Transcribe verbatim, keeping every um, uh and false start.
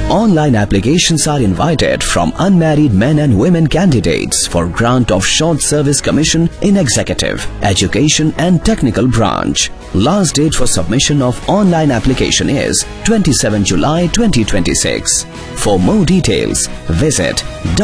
Online applications are invited from unmarried men and women candidates for grant of short service commission in executive, education and technical branch. Last date for submission of online application is twenty-seventh July twenty twenty-six. For more details, visit